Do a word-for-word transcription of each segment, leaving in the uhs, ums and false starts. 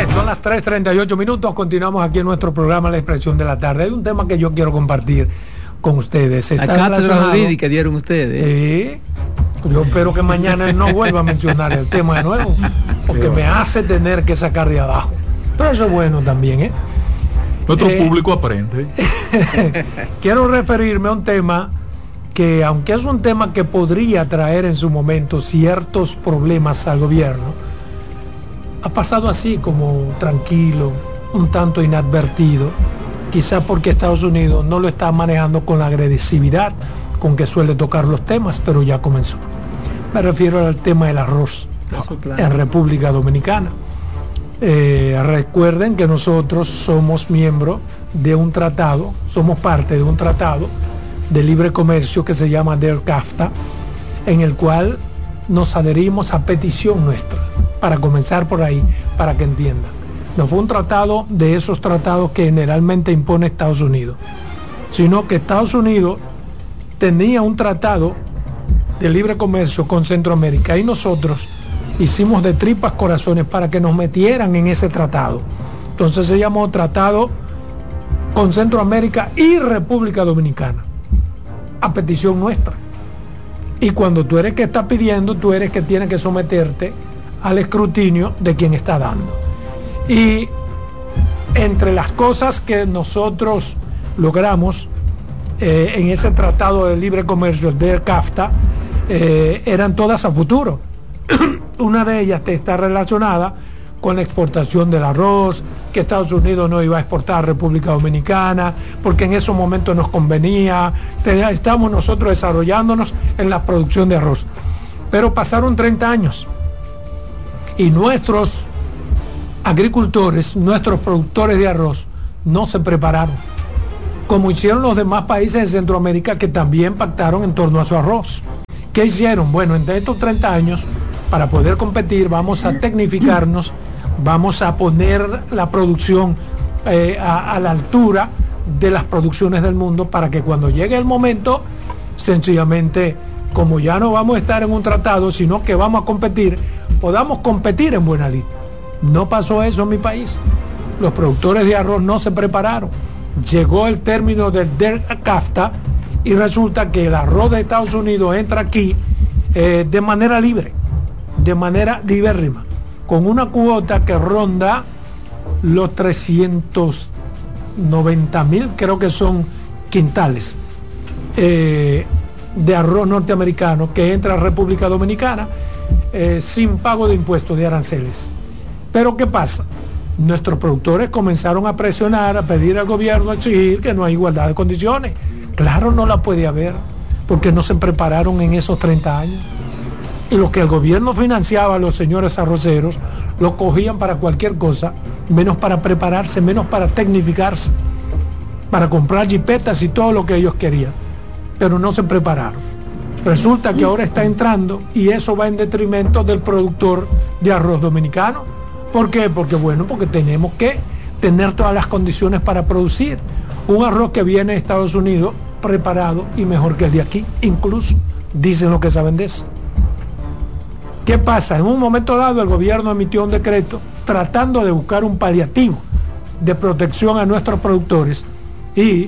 Bien, son las tres treinta y ocho minutos, continuamos aquí en nuestro programa La Expresión de la Tarde. Hay un tema que yo quiero compartir con ustedes. Está la cátedra jurídica que dieron ustedes. Sí, yo espero que mañana él no vuelva a mencionar el tema de nuevo, porque me hace tener que sacar de abajo. Pero eso es bueno también, ¿eh? Nuestro eh, público aprende. Quiero referirme a un tema que, aunque es un tema que podría traer en su momento ciertos problemas al gobierno, ha pasado así como tranquilo, un tanto inadvertido, quizás porque Estados Unidos no lo está manejando con la agresividad con que suele tocar los temas, pero ya comenzó. Me refiero al tema del arroz en República Dominicana. Eh, recuerden que nosotros somos miembros de un tratado, somos parte de un tratado de libre comercio que se llama DERCAFTA, en el cual nos adherimos a petición nuestra, para comenzar por ahí, para que entiendan. No fue un tratado de esos tratados que generalmente impone Estados Unidos, sino que Estados Unidos tenía un tratado de libre comercio con Centroamérica y nosotros hicimos de tripas corazones para que nos metieran en ese tratado. Entonces se llamó Tratado con Centroamérica y República Dominicana, a petición nuestra. Y cuando tú eres que está pidiendo, tú eres que tienes que someterte al escrutinio de quien está dando. Y entre las cosas que nosotros logramos eh, en ese tratado de libre comercio, el DERCAFTA, eh, eran todas a futuro. Una de ellas está relacionada con la exportación del arroz, que Estados Unidos no iba a exportar a República Dominicana, porque en esos momentos nos convenía, estamos nosotros desarrollándonos en la producción de arroz. Pero pasaron treinta años y nuestros agricultores, nuestros productores de arroz, no se prepararon, como hicieron los demás países de Centroamérica que también pactaron en torno a su arroz. ¿Qué hicieron? Bueno, en estos treinta años, para poder competir, vamos a tecnificarnos, vamos a poner la producción eh, a, a la altura de las producciones del mundo, para que cuando llegue el momento, sencillamente, como ya no vamos a estar en un tratado, sino que vamos a competir, podamos competir en buena lid. No pasó eso en mi país. Los productores de arroz no se prepararon. Llegó el término del DERCAFTA y resulta que el arroz de Estados Unidos entra aquí eh, de manera libre, de manera libérrima, con una cuota que ronda los trescientos noventa mil, creo que son quintales, eh, de arroz norteamericano que entra a República Dominicana eh, sin pago de impuestos, de aranceles. Pero ¿qué pasa? Nuestros productores comenzaron a presionar, a pedir al gobierno, a exigir que no hay igualdad de condiciones. Claro, no la puede haber, porque no se prepararon en esos treinta años. Y lo que el gobierno financiaba a los señores arroceros, lo cogían para cualquier cosa, menos para prepararse, menos para tecnificarse, para comprar jipetas y todo lo que ellos querían. Pero no se prepararon. Resulta que ahora está entrando y eso va en detrimento del productor de arroz dominicano. ¿Por qué? Porque bueno, porque tenemos que tener todas las condiciones para producir un arroz que viene de Estados Unidos preparado y mejor que el de aquí, incluso dicen lo que saben de eso. ¿Qué pasa? En un momento dado el gobierno emitió un decreto tratando de buscar un paliativo de protección a nuestros productores, y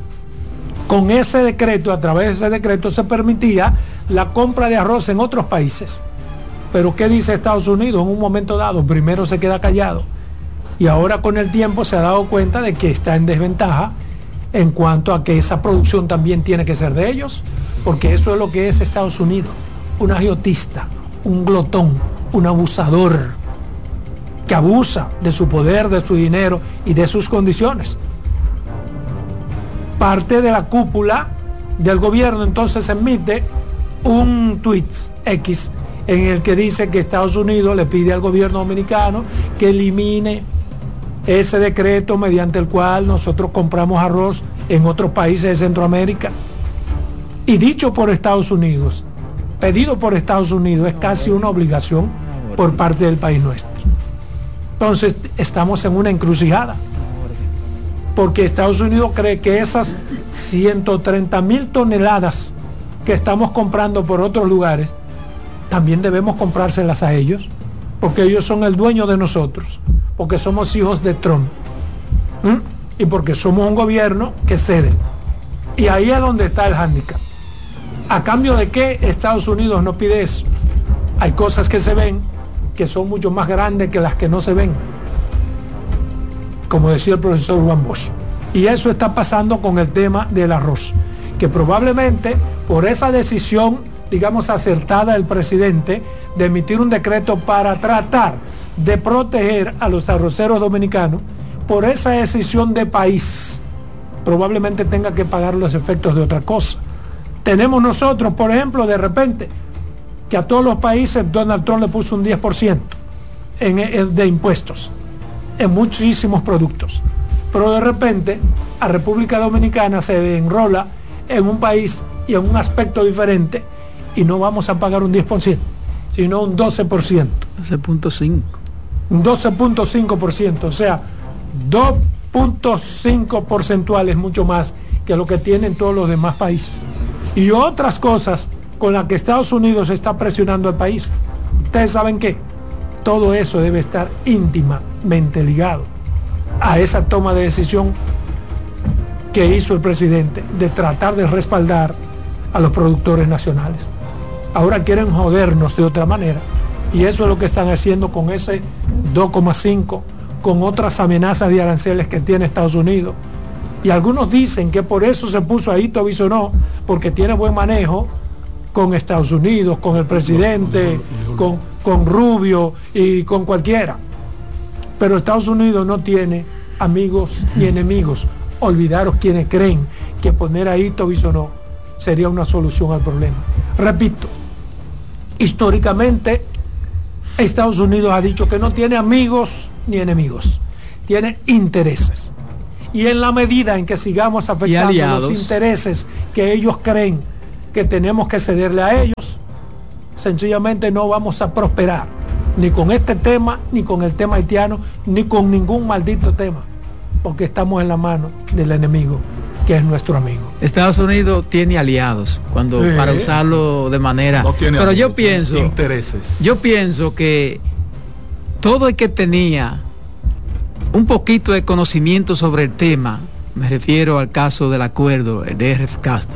con ese decreto, a través de ese decreto, se permitía la compra de arroz en otros países. Pero ¿qué dice Estados Unidos en un momento dado? Primero se queda callado y ahora con el tiempo se ha dado cuenta de que está en desventaja en cuanto a que esa producción también tiene que ser de ellos, porque eso es lo que es Estados Unidos, un agiotista, un glotón, un abusador que abusa de su poder, de su dinero y de sus condiciones. Parte de la cúpula del gobierno entonces emite un tweet X en el que dice que Estados Unidos le pide al gobierno dominicano que elimine ese decreto mediante el cual nosotros compramos arroz en otros países de Centroamérica. Y dicho por Estados Unidos, pedido por Estados Unidos, es casi una obligación por parte del país nuestro. Entonces estamos en una encrucijada, porque Estados Unidos cree que esas ciento treinta mil toneladas que estamos comprando por otros lugares también debemos comprárselas a ellos, porque ellos son el dueño de nosotros, porque somos hijos de Trump, ¿Mm? y porque somos un gobierno que cede. Y ahí es donde está el hándicap. ¿A cambio de qué Estados Unidos no pide eso? Hay cosas que se ven que son mucho más grandes que las que no se ven, como decía el profesor Juan Bosch. Y eso está pasando con el tema del arroz, que probablemente por esa decisión, digamos, acertada del presidente de emitir un decreto para tratar de proteger a los arroceros dominicanos, por esa decisión de país, probablemente tenga que pagar los efectos de otra cosa. Tenemos nosotros, por ejemplo, de repente, que a todos los países Donald Trump le puso un diez por ciento en, en, de impuestos en muchísimos productos, pero de repente a República Dominicana se enrola en un país y en un aspecto diferente y no vamos a pagar un diez por ciento, sino un doce por ciento. doce punto cinco. Un doce punto cinco por ciento, o sea, dos punto cinco porcentuales mucho más que lo que tienen todos los demás países. Y otras cosas con las que Estados Unidos está presionando al país. Ustedes saben que todo eso debe estar íntimamente ligado a esa toma de decisión que hizo el presidente de tratar de respaldar a los productores nacionales. Ahora quieren jodernos de otra manera, y eso es lo que están haciendo con ese dos coma cinco, con otras amenazas de aranceles que tiene Estados Unidos. Y algunos dicen que por eso se puso ahí Hito Bisonó, porque tiene buen manejo con Estados Unidos, con el presidente, con, con Rubio y con cualquiera. Pero Estados Unidos no tiene amigos ni enemigos. Olvidaros quienes creen que poner a Hito Bisonó sería una solución al problema. Repito, históricamente Estados Unidos ha dicho que no tiene amigos ni enemigos, tiene intereses. Y en la medida en que sigamos afectando los intereses que ellos creen que tenemos que cederle a ellos, sencillamente no vamos a prosperar, ni con este tema, ni con el tema haitiano, ni con ningún maldito tema, porque estamos en la mano del enemigo, que es nuestro amigo. Estados Unidos tiene aliados, cuando sí, para usarlo de manera... No tiene pero amigos, yo pienso... intereses. Yo pienso que todo el que tenía un poquito de conocimiento sobre el tema, me refiero al caso del acuerdo de R F CASTA,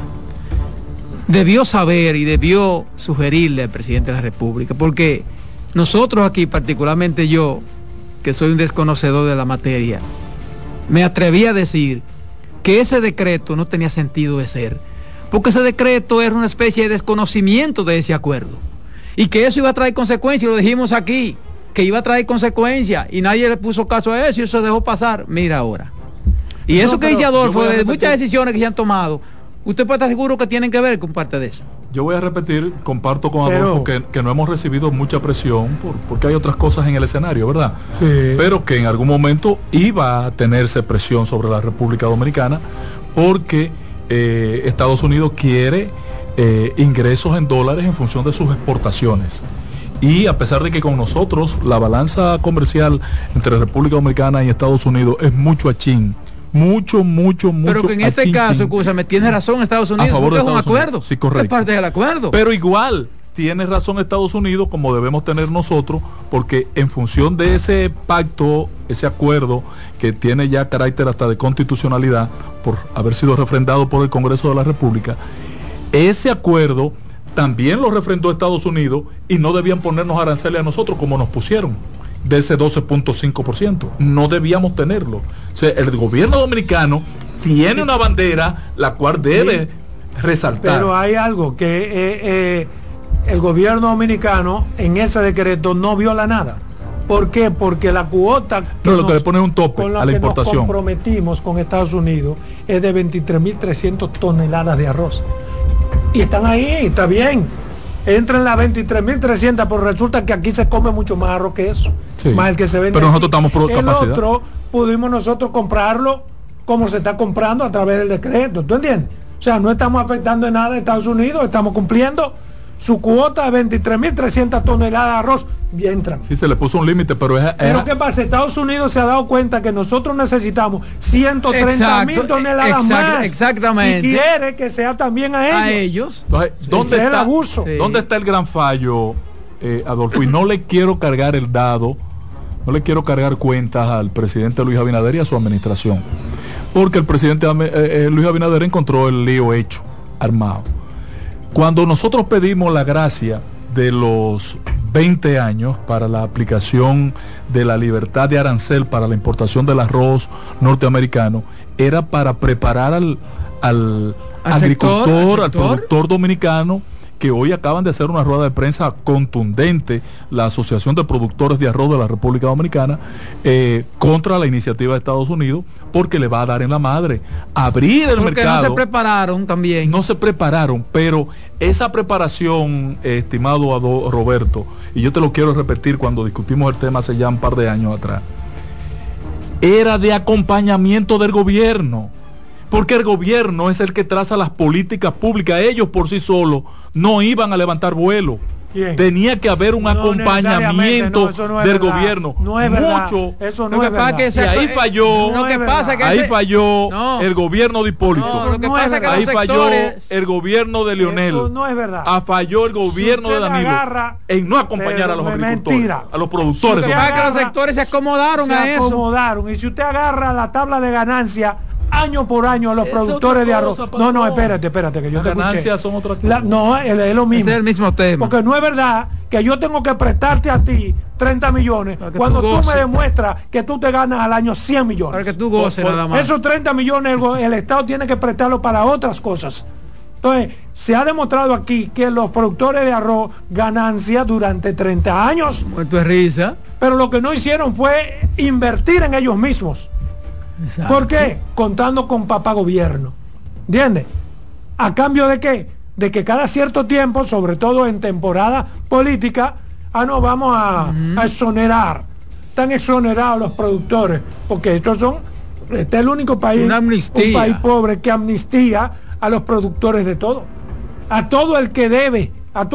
debió saber y debió sugerirle al presidente de la República, porque nosotros aquí, particularmente yo, que soy un desconocedor de la materia, me atreví a decir que ese decreto no tenía sentido de ser, porque ese decreto era una especie de desconocimiento de ese acuerdo, y que eso iba a traer consecuencias, lo dijimos aquí, que iba a traer consecuencias, y nadie le puso caso a eso, y eso se dejó pasar. Mira ahora. Y no, eso que dice Adolfo, de muchas decisiones que se han tomado, usted puede estar seguro que tienen que ver con parte de eso. Yo voy a repetir, comparto con Pero, Adolfo que, que no hemos recibido mucha presión por, porque hay otras cosas en el escenario, ¿verdad? Sí. Pero que en algún momento iba a tenerse presión sobre la República Dominicana porque eh, Estados Unidos quiere eh, ingresos en dólares en función de sus exportaciones. Y a pesar de que con nosotros la balanza comercial entre República Dominicana y Estados Unidos es mucho achín, mucho, mucho, mucho. Pero que en este achín, caso, escúchame, tiene razón Estados Unidos, a favor de es un Estados acuerdo. Unidos. Sí, correcto. Es parte del acuerdo. Pero igual tiene razón Estados Unidos, como debemos tener nosotros, porque en función de ese pacto, ese acuerdo que tiene ya carácter hasta de constitucionalidad por haber sido refrendado por el Congreso de la República, ese acuerdo también lo refrendó Estados Unidos y no debían ponernos aranceles a nosotros como nos pusieron, de ese doce punto cinco por ciento. No debíamos tenerlo. O sea, el gobierno dominicano tiene una bandera la cual debe sí, resaltar. Pero hay algo que eh, eh, el gobierno dominicano en ese decreto no viola nada. ¿Por qué? Porque la cuota que pero lo nos, que le pone un tope con la a la que importación nos comprometimos con Estados Unidos es de veintitrés mil trescientas toneladas de arroz. Y están ahí, está bien. Entran las veintitrés mil trescientas, pero resulta que aquí se come mucho más arroz que eso. Sí, más el que se vende. Pero nosotros estamos por el capacidad. Otro pudimos nosotros comprarlo como se está comprando a través del decreto. ¿Tú entiendes? O sea, no estamos afectando en nada a Estados Unidos, estamos cumpliendo su cuota de veintitrés mil trescientas toneladas de arroz. Bien, entran. Sí, se le puso un límite, pero es, es... Pero ¿qué pasa? Estados Unidos se ha dado cuenta que nosotros necesitamos ciento treinta mil toneladas exact, más. Exactamente. Y quiere que sea también a ellos. A ellos. Entonces, ¿dónde ese está es el abuso? Sí. ¿Dónde está el gran fallo eh, Adolfo, y no le quiero cargar el dado, no le quiero cargar cuentas al presidente Luis Abinader y a su administración, porque el presidente eh, eh, Luis Abinader encontró el lío hecho, armado. Cuando nosotros pedimos la gracia de los veinte años para la aplicación de la libertad de arancel para la importación del arroz norteamericano, era para preparar al, al, ¿Al agricultor, sector, al, al productor dominicano, que hoy acaban de hacer una rueda de prensa contundente, la Asociación de Productores de Arroz de la República Dominicana, eh, contra la iniciativa de Estados Unidos, porque le va a dar en la madre. Abrir el porque mercado. No se prepararon también. No se prepararon, pero esa preparación, eh, estimado Ado, Roberto, y yo te lo quiero repetir cuando discutimos el tema hace ya un par de años atrás, era de acompañamiento del gobierno. Porque el gobierno es el que traza las políticas públicas. Ellos por sí solos no iban a levantar vuelo. ¿Quién? Tenía que haber un no acompañamiento no, no del verdad. gobierno. No es mucho. Eso no lo es verdad. Que y ahí falló. Lo que pasa que ahí ese... falló no. el gobierno de Hipólito. No, lo que pasa que ahí los falló sectores... el gobierno de Leonel. Eso no es verdad. Ah, falló el gobierno si de Danilo agarra, en no acompañar a los agricultores, mentira. a los productores. Lo que pasa que los sectores se acomodaron se a eso. acomodaron. Y si usted agarra la tabla de ganancia año por año a los es productores de arroz. Cosa, no, no, espérate, espérate, que yo Las te ganancias son otra cosa. La, no, es, es lo mismo. Es el mismo tema. Porque no es verdad que yo tengo que prestarte a ti treinta millones cuando tú, tú me demuestras que tú te ganas al año cien millones. Para que tú goces nada más. Esos treinta millones el, el Estado tiene que prestarlo para otras cosas. Entonces, se ha demostrado aquí que los productores de arroz ganancia durante treinta años. Muerto de risa. Pero lo que no hicieron fue invertir en ellos mismos. Exacto. ¿Por qué? Contando con papá gobierno. ¿Entiendes? ¿A cambio de qué? De que cada cierto tiempo, sobre todo en temporada política, ah, no, vamos a, uh-huh. a exonerar. Están exonerados los productores, porque estos son, este es el único país, un país pobre que amnistía a los productores de todo. A todo el que debe